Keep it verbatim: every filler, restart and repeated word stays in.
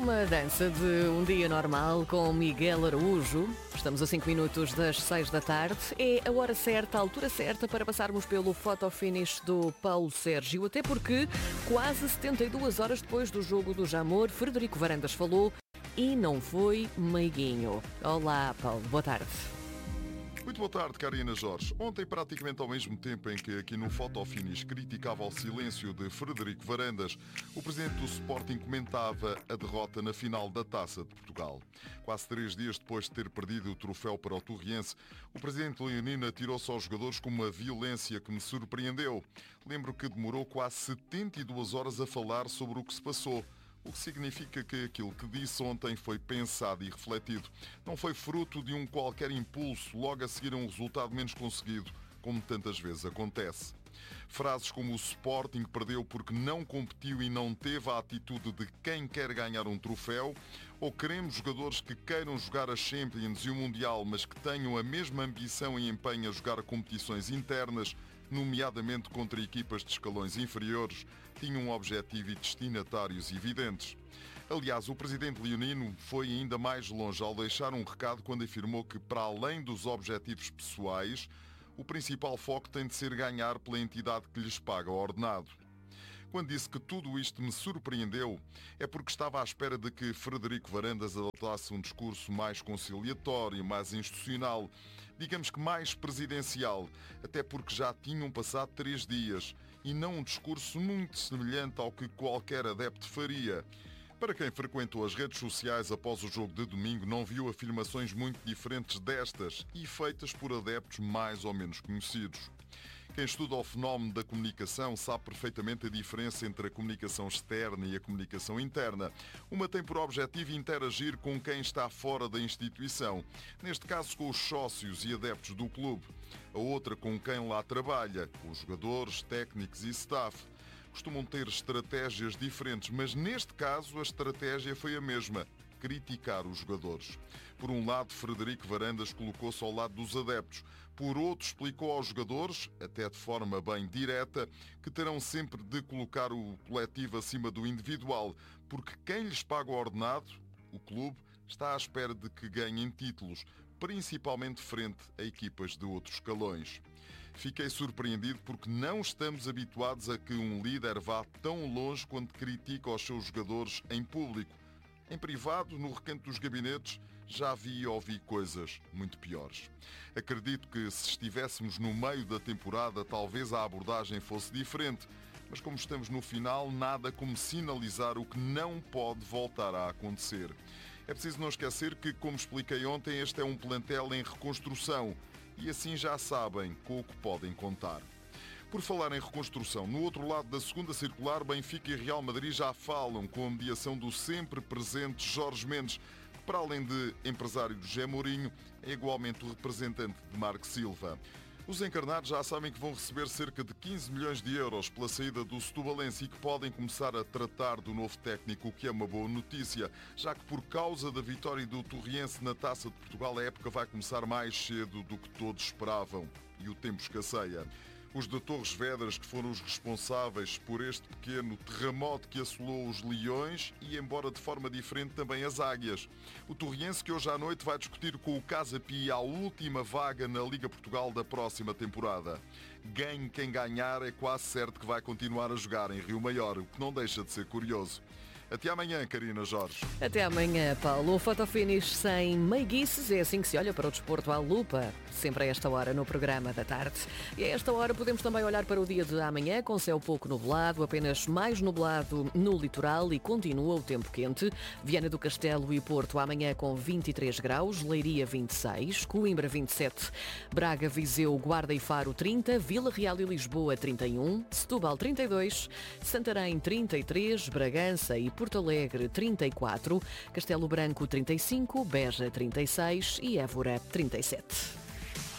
uma dança de um dia normal com Miguel Araújo. Estamos a cinco minutos das seis da tarde. É a hora certa, a altura certa para passarmos pelo fotofinish do Paulo Sérgio. Até porque quase setenta e duas horas depois do jogo do Jamor, Frederico Varandas falou e não foi meiguinho. Olá, Paulo. Boa tarde. Muito boa tarde, Karina Jorge. Ontem, praticamente ao mesmo tempo em que aqui no Fotofinish criticava o silêncio de Frederico Varandas, o presidente do Sporting comentava a derrota na final da Taça de Portugal. Quase três dias depois de ter perdido o troféu para o Torriense, o presidente leonino atirou-se aos jogadores com uma violência que me surpreendeu. Lembro que demorou quase setenta e duas horas a falar sobre o que se passou. O que significa que aquilo que disse ontem foi pensado e refletido. Não foi fruto de um qualquer impulso logo a seguir a um resultado menos conseguido, como tantas vezes acontece. Frases como o Sporting perdeu porque não competiu e não teve a atitude de quem quer ganhar um troféu, ou queremos jogadores que queiram jogar a Champions e o Mundial, mas que tenham a mesma ambição e empenho a jogar competições internas, nomeadamente contra equipas de escalões inferiores, tinham um objetivo e destinatários evidentes. Aliás, o presidente leonino foi ainda mais longe ao deixar um recado quando afirmou que, para além dos objetivos pessoais, o principal foco tem de ser ganhar pela entidade que lhes paga o ordenado. Quando disse que tudo isto me surpreendeu, é porque estava à espera de que Frederico Varandas adotasse um discurso mais conciliatório, mais institucional, digamos que mais presidencial, até porque já tinham passado três dias, e não um discurso muito semelhante ao que qualquer adepto faria. Para quem frequentou as redes sociais após o jogo de domingo, não viu afirmações muito diferentes destas e feitas por adeptos mais ou menos conhecidos. Quem estuda o fenómeno da comunicação sabe perfeitamente a diferença entre a comunicação externa e a comunicação interna. Uma tem por objetivo interagir com quem está fora da instituição, neste caso com os sócios e adeptos do clube. A outra com quem lá trabalha, com os jogadores, técnicos e staff. Costumam ter estratégias diferentes, mas neste caso a estratégia foi a mesma: criticar os jogadores. Por um lado, Frederico Varandas colocou-se ao lado dos adeptos. Por outro, explicou aos jogadores, até de forma bem direta, que terão sempre de colocar o coletivo acima do individual, porque quem lhes paga o ordenado, o clube, está à espera de que ganhem títulos, principalmente frente a equipas de outros escalões. Fiquei surpreendido porque não estamos habituados a que um líder vá tão longe quando critica os seus jogadores em público. Em privado, no recanto dos gabinetes, já vi e ouvi coisas muito piores. Acredito que se estivéssemos no meio da temporada, talvez a abordagem fosse diferente, mas como estamos no final, nada como sinalizar o que não pode voltar a acontecer. É preciso não esquecer que, como expliquei ontem, este é um plantel em reconstrução e assim já sabem com o que podem contar. Por falar em reconstrução, no outro lado da segunda circular, Benfica e Real Madrid já falam com a mediação do sempre presente Jorge Mendes, que, para além de empresário de José Mourinho, é igualmente o representante de Marco Silva. Os encarnados já sabem que vão receber cerca de quinze milhões de euros pela saída do Setubalense e que podem começar a tratar do novo técnico, o que é uma boa notícia, já que por causa da vitória do Torriense na Taça de Portugal, a época vai começar mais cedo do que todos esperavam e o tempo escasseia. Os de Torres Vedras, que foram os responsáveis por este pequeno terremoto que assolou os Leões e, embora de forma diferente, também as Águias. O Torriense, que hoje à noite vai discutir com o Casa Pia a última vaga na Liga Portugal da próxima temporada. Ganhe quem ganhar, é quase certo que vai continuar a jogar em Rio Maior, o que não deixa de ser curioso. Até amanhã, Karina Jorge. Até amanhã, Paulo. O fotofinish sem meiguices é assim que se olha para o desporto à lupa, sempre a esta hora no programa da tarde. E a esta hora podemos também olhar para o dia de amanhã com céu pouco nublado, apenas mais nublado no litoral e continua o tempo quente. Viana do Castelo e Porto amanhã com vinte e três graus, Leiria vinte e seis, Coimbra vinte e sete, Braga, Viseu, Guarda e Faro trinta, Vila Real e Lisboa trinta e um, Setúbal trinta e dois, Santarém trinta e três, Bragança e Porto Alegre trinta e quatro, Castelo Branco trinta e cinco, Beja trinta e seis e Évora trinta e sete.